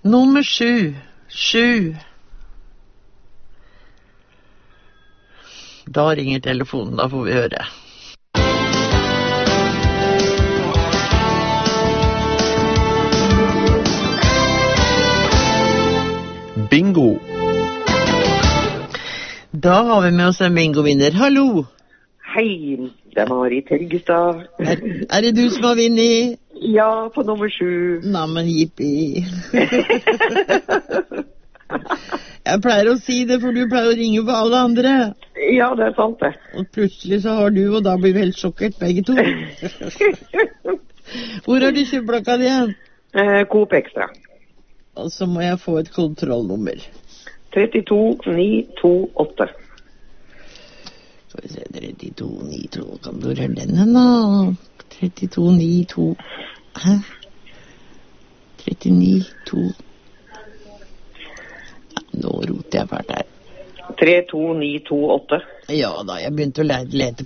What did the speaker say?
Nummer 7. 7. Da ringer telefonen, da får vi høre. Bingo. Da har vi med oss en bingo-vinner. Hallo! Hei, det er Marit Helgestad. Er det du som har vunnet? Ja, på nummer 7. Nei, men jippi. Jeg pleier å si det, for du pleier å ringe på alle andre. Ja, det er sant det. Og plutselig så har du, og da blir vi helt sjokkert, begge to. Hvor har du kjøpt blokka di igjen? Coop Extra. Og så må jeg få et kontrollnummer. 32928. Skal vi se, 3292, kan du høre den hen da? 3292, hæ? 392. Ja, nå roter jeg fælt her. 32928. Ja da, jeg begynte å lete